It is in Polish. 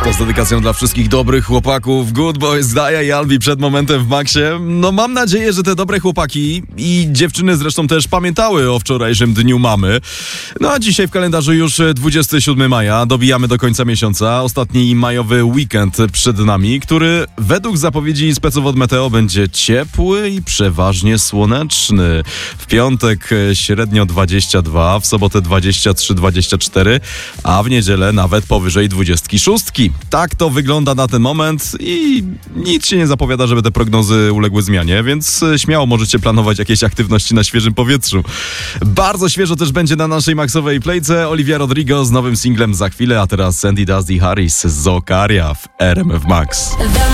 Z dedykacją dla wszystkich dobrych chłopaków Good Boys, Daja i Albi przed momentem w Maxie. No mam nadzieję, że te dobre chłopaki i dziewczyny zresztą też pamiętały o wczorajszym Dniu Mamy. No a dzisiaj w kalendarzu już 27 maja, dobijamy do końca miesiąca. Ostatni majowy weekend przed nami, który według zapowiedzi speców od Meteo będzie ciepły i przeważnie słoneczny. W piątek średnio 22, w sobotę 23-24, a w niedzielę nawet powyżej 26. Tak to wygląda na ten moment i nic się nie zapowiada, żeby te prognozy uległy zmianie, więc śmiało możecie planować jakieś aktywności na świeżym powietrzu. Bardzo świeżo też będzie na naszej maxowej playce Olivia Rodrigo z nowym singlem za chwilę, a teraz Sandy Dusty Harris z Zokaria w RMF Max.